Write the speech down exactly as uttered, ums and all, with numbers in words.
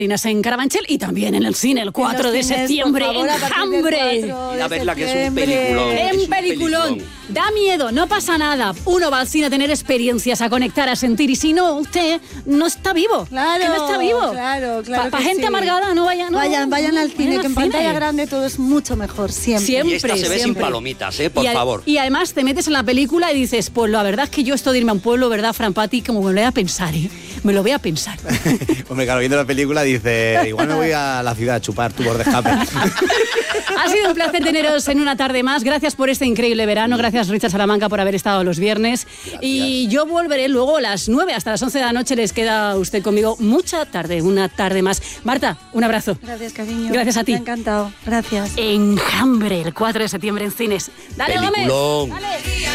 En Carabanchel y también en el cine el cuatro de septiembre, favor, Enjambre. A verla, que es un peliculón. En es un peliculón. peliculón. Da miedo, no pasa nada. Uno va al cine a tener experiencias, a conectar, a sentir. Y si no, usted no está vivo. Claro, que no está vivo. claro, claro. Para que gente sí. amargada, no vayan. No, vayan, vayan al cine, vayan que en al cine. pantalla grande todo es mucho mejor, siempre. Siempre. Y esta se ve siempre. sin palomitas, ¿eh? Por y a, favor. Y además te metes en la película y dices, pues la verdad es que yo esto de irme a un pueblo, ¿verdad, Fran Pati? Como me lo voy a pensar, ¿eh? Me lo voy a pensar. Hombre, claro, viendo la película dice, igual me voy a la ciudad a chupar tubos de escape. Ha sido un placer teneros en una tarde más. Gracias por este increíble verano. Gracias, Richard Salamanca, por haber estado los viernes. Gracias. Y yo volveré luego a las nueve hasta las once de la noche. Les queda usted conmigo mucha tarde, una tarde más. Marta, un abrazo. Gracias, cariño. Gracias a ti. Me ha encantado. Gracias. Enjambre, el cuatro de septiembre en cines. Dale, Peliculón. Gómez. Dale.